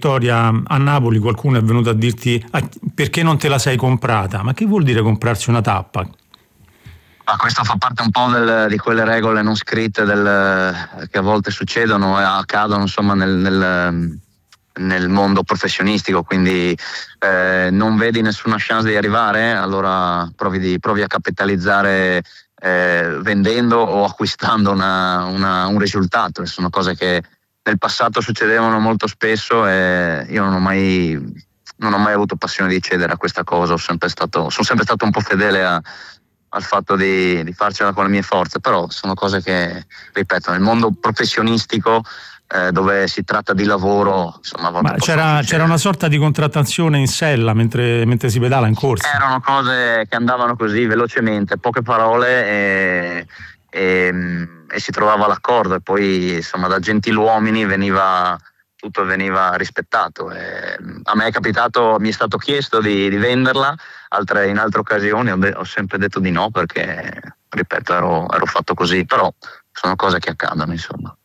Vittoria a Napoli qualcuno è venuto a dirti perché non te la sei comprata. Ma che vuol dire comprarsi una tappa? Questo fa parte un po' di quelle regole non scritte che a volte succedono e accadono, insomma, nel mondo professionistico, quindi non vedi nessuna chance di arrivare, allora provi a capitalizzare vendendo o acquistando un risultato. Sono cose che nel passato succedevano molto spesso e io non ho mai avuto passione di cedere a questa cosa. Sono sempre stato un po' fedele al fatto di farcela con le mie forze, però sono cose che, ripeto, nel mondo professionistico dove si tratta di lavoro, insomma, ma c'era una sorta di contrattazione in sella mentre si pedala in corsa. Erano cose che andavano così velocemente, poche parole e si trovava l'accordo, e poi insomma da gentiluomini tutto veniva rispettato. A me è capitato, mi è stato chiesto di venderla, in altre occasioni ho sempre detto di no, perché, ripeto, ero fatto così, però sono cose che accadono, insomma.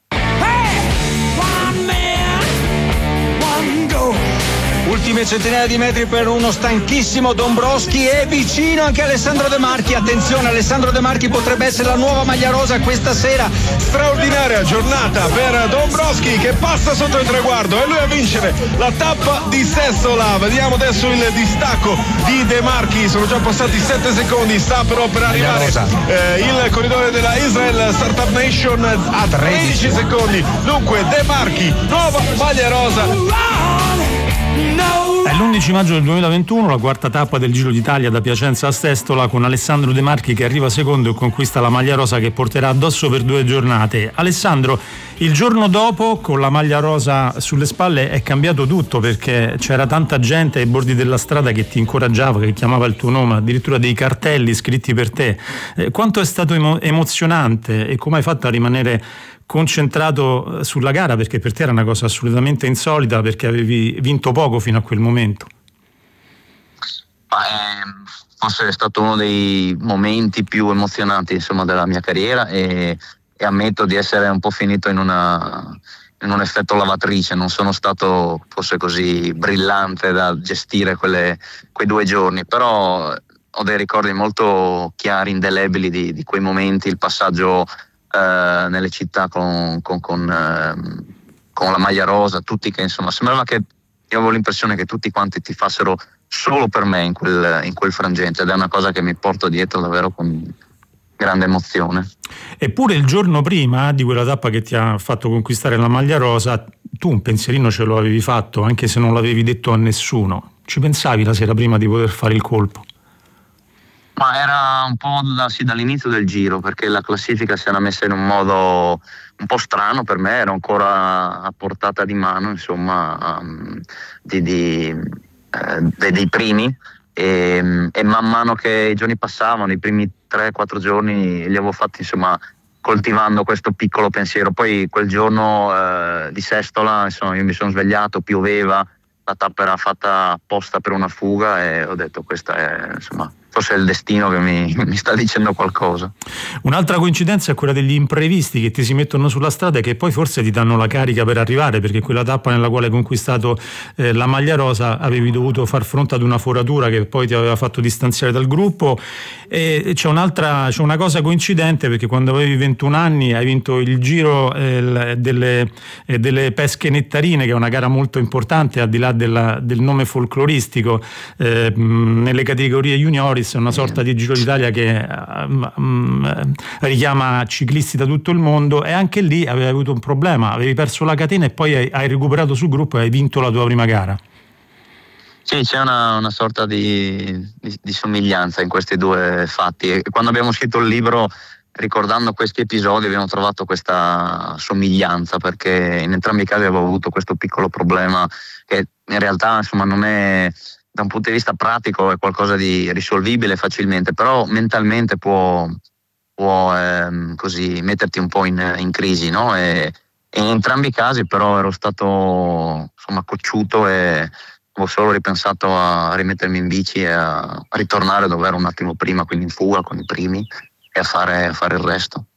Ultime centinaia di metri per uno stanchissimo Dombrowski, e vicino anche Alessandro De Marchi. Attenzione, Alessandro De Marchi potrebbe essere la nuova maglia rosa questa sera. Straordinaria giornata per Dombrowski, che passa sotto il traguardo e lui a vincere la tappa di Sestola. Vediamo adesso il distacco di De Marchi, sono già passati 7 secondi, sta però per arrivare il corridore della Israel Startup Nation a 13 secondi. Dunque De Marchi, nuova maglia rosa. È l'11 maggio del 2021, la quarta tappa del Giro d'Italia da Piacenza a Sestola, con Alessandro De Marchi che arriva secondo e conquista la maglia rosa che porterà addosso per 2 giornate. Alessandro, il giorno dopo con la maglia rosa sulle spalle è cambiato tutto, perché c'era tanta gente ai bordi della strada che ti incoraggiava, che chiamava il tuo nome, addirittura dei cartelli scritti per te. Quanto è stato emozionante e come hai fatto a rimanere concentrato sulla gara, perché per te era una cosa assolutamente insolita, perché avevi vinto poco fino a quel momento? Forse è stato uno dei momenti più emozionanti, insomma, della mia carriera, e ammetto di essere un po' finito in un effetto lavatrice. Non sono stato forse così brillante da gestire quei 2 giorni, però ho dei ricordi molto chiari, indelebili di quei momenti, il passaggio nelle città con la maglia rosa, tutti che, insomma, sembrava che io avevo l'impressione che tutti quanti tifassero solo per me in quel frangente, ed è una cosa che mi porto dietro davvero con grande emozione. Eppure il giorno prima di quella tappa che ti ha fatto conquistare la maglia rosa, tu un pensierino ce lo avevi fatto, anche se non l'avevi detto a nessuno. Ci pensavi la sera prima di poter fare il colpo? Ma era un po' dall'inizio del Giro, perché la classifica si era messa in un modo un po' strano per me, ero ancora a portata di mano, insomma, dei primi, e man mano che i giorni passavano, i primi 3-4 giorni li avevo fatti, insomma, coltivando questo piccolo pensiero. Poi quel giorno di Sestola, insomma, io mi sono svegliato, pioveva, la tappa era fatta apposta per una fuga, e ho detto questa è, insomma, forse è il destino che mi sta dicendo qualcosa. Un'altra coincidenza è quella degli imprevisti che ti si mettono sulla strada e che poi forse ti danno la carica per arrivare, perché quella tappa nella quale hai conquistato la maglia rosa avevi dovuto far fronte ad una foratura che poi ti aveva fatto distanziare dal gruppo, e c'è una cosa coincidente, perché quando avevi 21 anni hai vinto il Giro delle pesche nettarine, che è una gara molto importante al di là del nome folcloristico, nelle categorie juniores, una sorta di Giro d'Italia che richiama ciclisti da tutto il mondo, e anche lì avevi avuto un problema, avevi perso la catena e poi hai recuperato sul gruppo e hai vinto la tua prima gara. Sì, c'è una sorta di somiglianza in questi 2 fatti, e quando abbiamo scritto il libro, ricordando questi episodi, abbiamo trovato questa somiglianza, perché in entrambi i casi avevo avuto questo piccolo problema che in realtà, insomma, non è, da un punto di vista pratico, è qualcosa di risolvibile facilmente, però mentalmente può così metterti un po' in crisi, no? E in entrambi i casi però ero stato, insomma, cocciuto, e ho solo ripensato a rimettermi in bici e a ritornare dove ero un attimo prima, quindi in fuga con i primi, e a fare il resto.